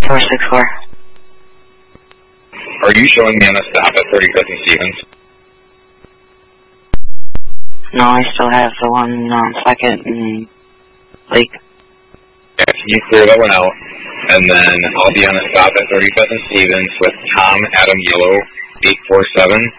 464. Are you showing me on a stop at 35th and Stevens? No, I still have the one on 2nd and Lake. Yeah, can you clear that one out? And then I'll be on a stop at 35th and Stevens with Tom Adam Yellow 847.